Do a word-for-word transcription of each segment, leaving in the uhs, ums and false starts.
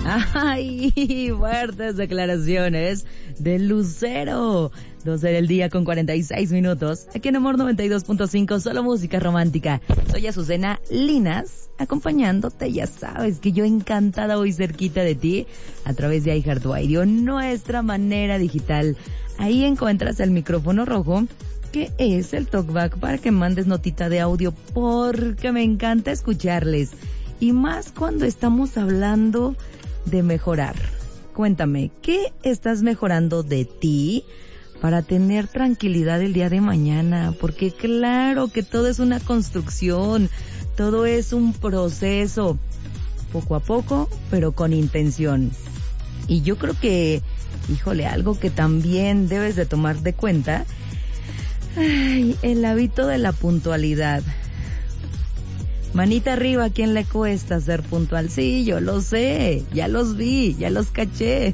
Ay, fuertes declaraciones de Lucero. doce del día con cuarenta y seis minutos. Aquí en Amor noventa y dos punto cinco, solo música romántica. Soy Azucena Linas, acompañándote. Ya sabes que yo encantada hoy cerquita de ti a través de iHeartRadio, nuestra manera digital. Ahí encuentras el micrófono rojo, que es el talkback para que mandes notita de audio, porque me encanta escucharles. Y más cuando estamos hablando de mejorar. Cuéntame, ¿qué estás mejorando de ti para tener tranquilidad el día de mañana? Porque claro que todo es una construcción, todo es un proceso, poco a poco, pero con intención. Y yo creo que, híjole, algo que también debes de tomar de cuenta, ay, el hábito de la puntualidad. Manita arriba, ¿a quién le cuesta ser puntual? Sí, yo lo sé, ya los vi, ya los caché.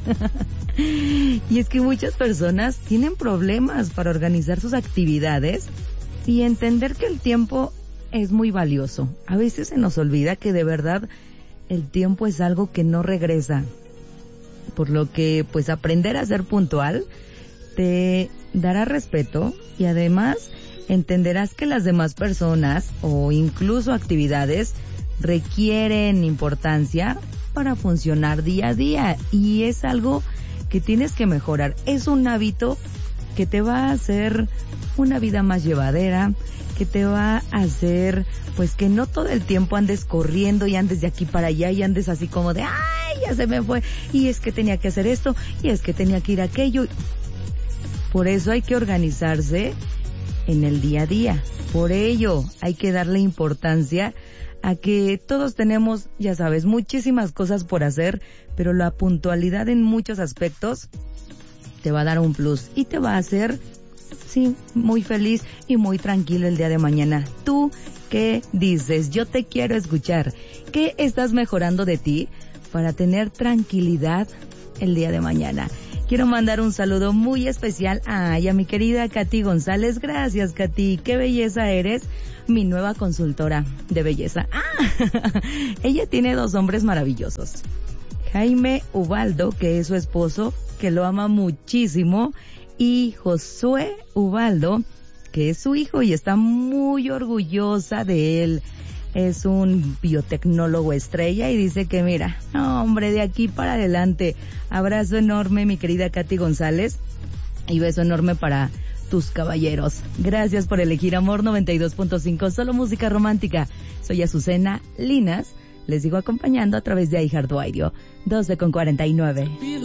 Y es que muchas personas tienen problemas para organizar sus actividades y entender que el tiempo es muy valioso. A veces se nos olvida que de verdad el tiempo es algo que no regresa. Por lo que, pues, aprender a ser puntual te dará respeto y además entenderás que las demás personas o incluso actividades requieren importancia para funcionar día a día, y es algo que tienes que mejorar. Es un hábito que te va a hacer una vida más llevadera, que te va a hacer pues que no todo el tiempo andes corriendo y andes de aquí para allá y andes así como de ¡ay, ya se me fue! Y es que tenía que hacer esto, y es que tenía que ir a aquello. Por eso hay que organizarse en el día a día. Por ello hay que darle importancia a que todos tenemos, ya sabes, muchísimas cosas por hacer, pero la puntualidad en muchos aspectos te va a dar un plus y te va a hacer, sí, muy feliz y muy tranquilo el día de mañana. ¿Tú qué dices? Yo te quiero escuchar. ¿Qué estás mejorando de ti para tener tranquilidad el día de mañana? Quiero mandar un saludo muy especial a, a mi querida Katy González. Gracias, Katy. Qué belleza eres. Mi nueva consultora de belleza. Ah, ella tiene dos hombres maravillosos. Jaime Ubaldo, que es su esposo, que lo ama muchísimo, y Josué Ubaldo, que es su hijo y está muy orgullosa de él. Es un biotecnólogo estrella y dice que mira, no, hombre, de aquí para adelante. Abrazo enorme, mi querida Katy González, y beso enorme para tus caballeros. Gracias por elegir Amor noventa y dos punto cinco, solo música romántica. Soy Azucena Linas, les sigo acompañando a través de iHeartRadio. doce con cuarenta y nueve.